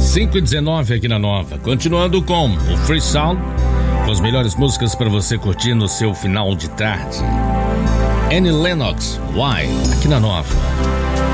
5h19 aqui na Nova. Continuando com o Free Sound, com as melhores músicas para você curtir no seu final de tarde. Annie Lennox, Why? Aqui na Nova.